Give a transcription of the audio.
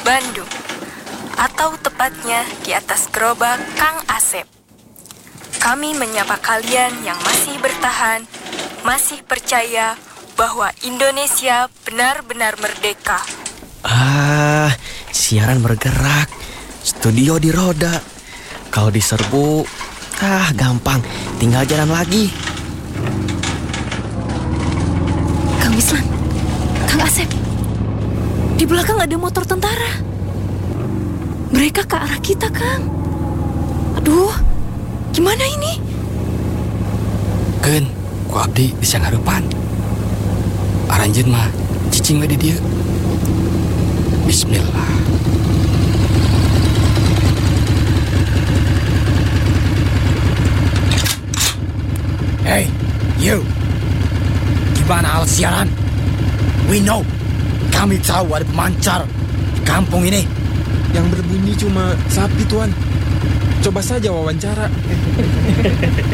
Bandung, atau tepatnya di atas gerobak Kang Asep. Kami menyapa kalian yang masih bertahan, masih percaya bahwa Indonesia benar-benar merdeka. Siaran bergerak, studio di roda. Kalau diserbu, gampang, tinggal jalan lagi. Kang Wislan, Kang Asep, di belakang ada motor tentara. Mereka ke arah kita, Kang. Aduh, gimana ini? Keun, ku abdi di siang harapan. Aranjeun mah cicing we di dieu. Bismillah. Hey, you. Gimana alat siaran? We know. Kami tahu ada pemancar di kampung ini. Yang berbunyi cuma sapi, Tuan. Coba saja wawancara.